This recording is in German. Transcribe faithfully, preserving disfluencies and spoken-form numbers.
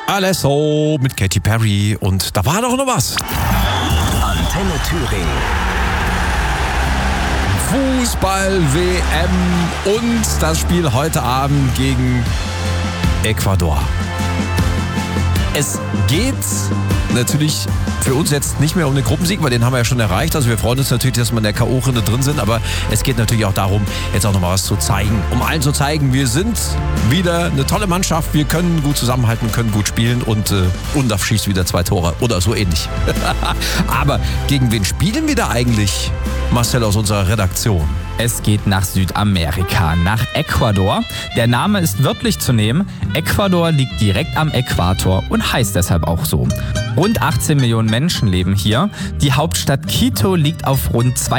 Alesso mit Katy Perry und da war doch noch was. Antenne Thüringen. Fußball-W M und das Spiel heute Abend gegen Ecuador. Es geht natürlich für uns jetzt nicht mehr um den Gruppensieg, weil den haben wir ja schon erreicht. Also wir freuen uns natürlich, dass wir in der K O-Runde drin sind, aber es geht natürlich auch darum, jetzt auch nochmal was zu zeigen. Um allen zu zeigen, wir sind wieder eine tolle Mannschaft, wir können gut zusammenhalten, können gut spielen und äh, Undaf schießt wieder zwei Tore oder so ähnlich. Aber gegen wen spielen wir da eigentlich, Marcel aus unserer Redaktion? Es geht nach Südamerika, nach Ecuador. Der Name ist wörtlich zu nehmen. Ecuador liegt direkt am Äquator und heißt deshalb auch so. Rund achtzehn Millionen Menschen leben hier. Die Hauptstadt Quito liegt auf rund